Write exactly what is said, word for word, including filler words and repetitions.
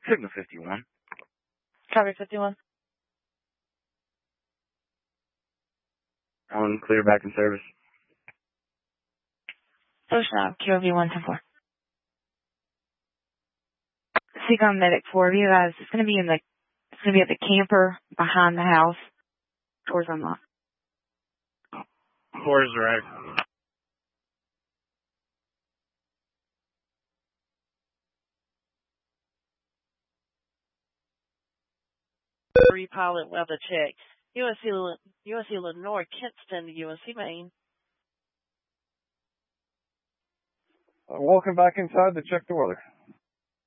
Signal fifty-one. Copy fifty-one. On clear back in service. Ocean out, Q O V one ten four. Seacom Medic four of you guys. It's gonna be in the it's gonna be at the camper behind the house. Doors unlocked. Doors right. Three pilot weather check. U S C, U S C Lenore, Kinston, U S C Maine. Uh, welcome back inside to check the weather.